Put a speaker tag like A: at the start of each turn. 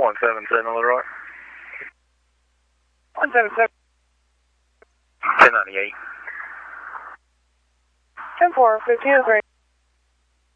A: 177 on the right.
B: 177.
A: 1098.
B: 10-4, 15 is ready.